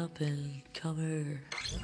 up and comer.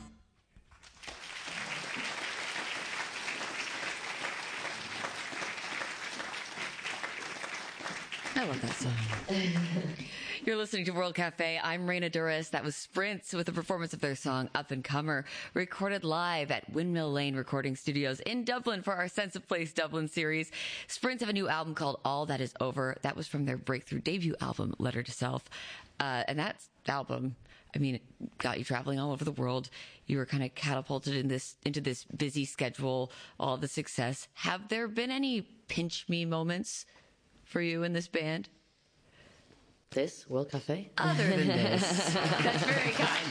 I love that song. You're listening to World Cafe. I'm Raina Duras. That was Sprints with a performance of their song Up and Comer, recorded live at Windmill Lane Recording Studios in Dublin for our Sense of Place Dublin series. Sprints have a new album called All That Is Over. That was from their breakthrough debut album, Letter to Self. And that album, I mean, got you traveling all over the world. You were kind of catapulted into this busy schedule, all the success. Have there been any pinch me moments for you in this band? This World Cafe? Other than this. That's very kind,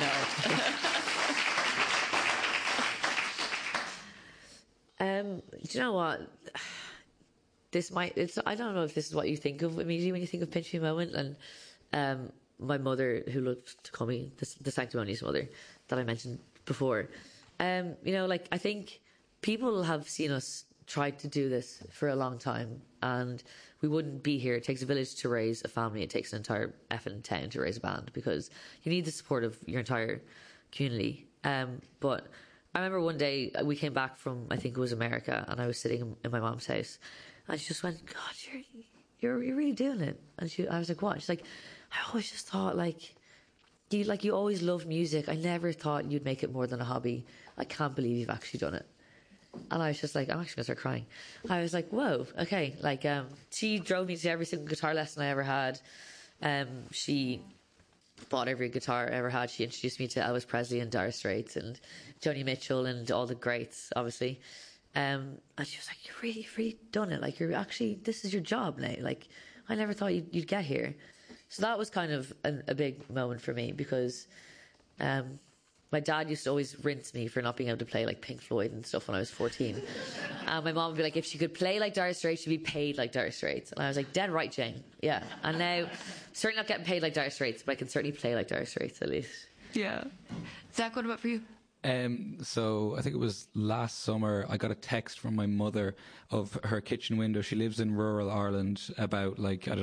though. Do you know what? I don't know if this is what you think of immediately when you think of pinch me moment. And my mother, who loves to call me the sanctimonious mother that I mentioned before, I think people have seen us try to do this for a long time, and we wouldn't be here. It takes a village to raise a family. It takes an entire effing town to raise a band, because you need the support of your entire community. But I remember one day we came back from, I think it was America, and I was sitting in my mom's house, and she just went, "God, you're really doing it." And I was like, "What?" She's like, "I always just thought you always loved music. I never thought you'd make it more than a hobby. I can't believe you've actually done it." And I was just like, I'm actually going to start crying. I was like, whoa, okay. She drove me to every single guitar lesson I ever had. She bought every guitar I ever had. She introduced me to Elvis Presley and Dire Straits and Joni Mitchell and all the greats, obviously. And she was like, you've really done it. You're actually, this is your job now. I never thought you'd get here. So that was kind of a big moment for me, because my dad used to always rinse me for not being able to play Pink Floyd and stuff when I was 14. And my mom would be like, if she could play like Dire Straits, she'd be paid like Dire Straits. And I was like, dead right, Jane. Yeah. And now, certainly not getting paid like Dire Straits, but I can certainly play like Dire Straits at least. Yeah. Zach, what about for you? So I think it was last summer, I got a text from my mother of her kitchen window. She lives in rural Ireland, about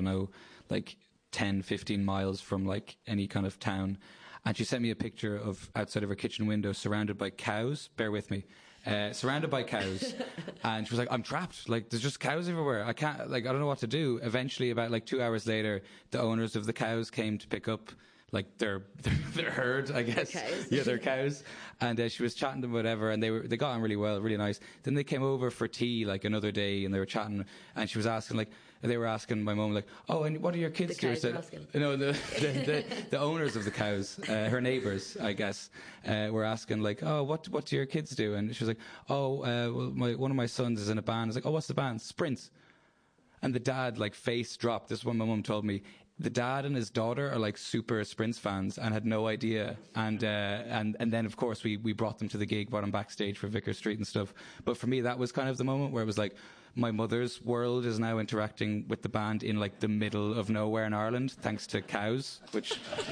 10, 15 miles from any kind of town. And she sent me a picture of outside of her kitchen window, surrounded by cows. Bear with me. Surrounded by cows. And she was like, I'm trapped. There's just cows everywhere. I can't, I don't know what to do. Eventually, about 2 hours later, the owners of the cows came to pick up their herd, I guess. Their cows. Yeah, their cows. And she was chatting to them, whatever, and they got on really well, really nice. Then they came over for tea another day, and they were chatting, and she was asking they were asking my mum oh, and what are your kids doing? No, the owners of the cows, her neighbours, I guess, were asking oh, what do your kids do? And she was like, oh, well, one of my sons is in a band. I was like, oh, what's the band? Sprints. And the dad face dropped. This is what my mum told me. The dad and his daughter are super Sprints fans and had no idea. And then of course we brought them to the gig, brought them backstage for Vicar Street and stuff. But for me, that was kind of the moment where it was my mother's world is now interacting with the band in the middle of nowhere in Ireland, thanks to cows, which,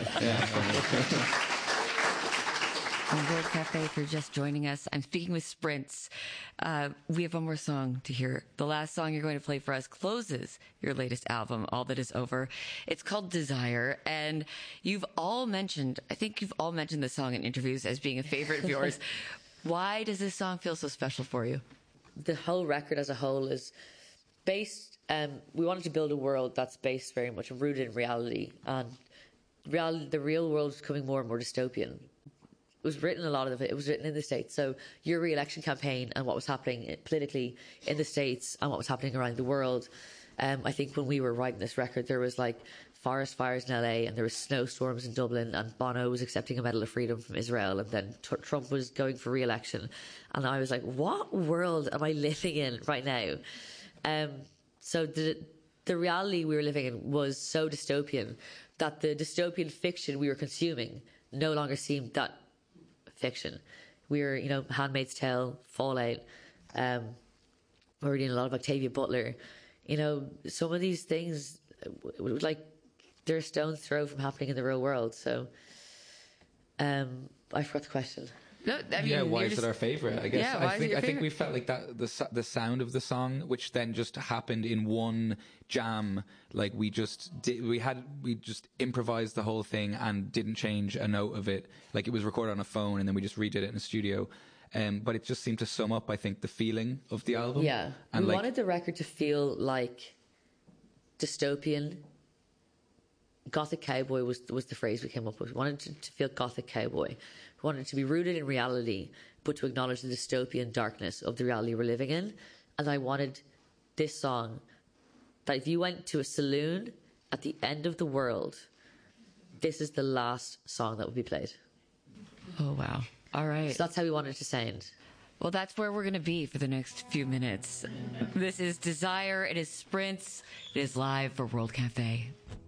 yeah. On World Cafe, if you're just joining us, I'm speaking with Sprints. We have one more song to hear. The last song you're going to play for us closes your latest album, All That Is Over. It's called Desire, and I think you've all mentioned this song in interviews as being a favorite of yours. Why does this song feel so special for you? The whole record as a whole is based, we wanted to build a world that's based very much rooted in reality, and the real world is becoming more and more dystopian. It was written, a lot of it was written in the States. So your re-election campaign and what was happening politically in the States and what was happening around the world. I think when we were writing this record, there was forest fires in LA, and there was snowstorms in Dublin, and Bono was accepting a Medal of Freedom from Israel, and then Trump was going for re-election. And I was like, what world am I living in right now? So the reality we were living in was so dystopian that the dystopian fiction we were consuming no longer seemed that fiction. We were, Handmaid's Tale, Fallout, we were reading a lot of Octavia Butler. Some of these things, they're a stone's throw from happening in the real world. So, I forgot the question. No, I mean, yeah, why is it our favorite? I guess. Yeah, why is it your I think favorite? we felt like that the sound of the song, which then just happened in one jam. Like we just improvised the whole thing and didn't change a note of it. Like it was recorded on a phone and then we just redid it in a studio. But it just seemed to sum up, I think, the feeling of the album. Yeah, and we wanted the record to feel like dystopian. Gothic cowboy was the phrase we came up with. We wanted to feel gothic cowboy. We wanted it to be rooted in reality, but to acknowledge the dystopian darkness of the reality we're living in. And I wanted this song that if you went to a saloon at the end of the world, this is the last song that would be played. Oh, wow. All right. So that's how we wanted it to sound. Well, that's where we're going to be for the next few minutes. This is Desire. It is Sprints. It is live for World Cafe.